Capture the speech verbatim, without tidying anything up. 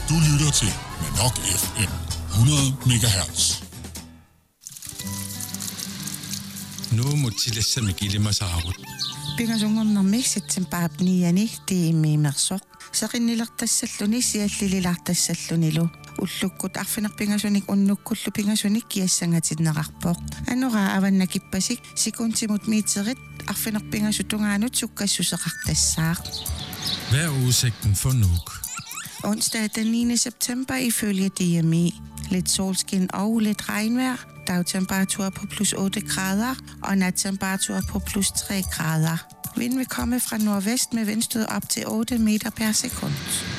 Du lytter til Manok F M hundrede megahertz. Nu må tillæse mig gilde mig saarut. Pingasungornar miksitsimpaapniani tiimiimersoq seqinnilertassalluni siallililartassallunilu ullukkut arfinerpingasunik unnukkullu pingasunik kiassangatinneqarpoq anora avannakippasik sikuntimut miiterit arfinerpingasutungaanut sukkassuseqartassaaq. Hvad er udsigten for Nuuk? Onsdag den niende september ifølge D M I. Lidt solskin og lidt regnvejr. Dagtemperatur på plus otte grader og nattemperatur på plus tre grader. Vind vil komme fra nordvest med vindstød op til otte meter per sekund.